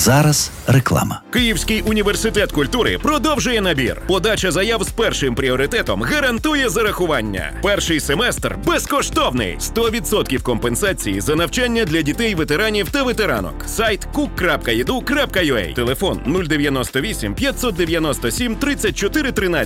зараз реклама. Київський університет культури продовжує набір. Подача заяв з першим пріоритетом гарантує зарахування. Перший семестр безкоштовний. 100% компенсації за навчання для дітей, ветеранів та ветеранок. Сайт cook.edu.ua. Телефон 098 597 34 13.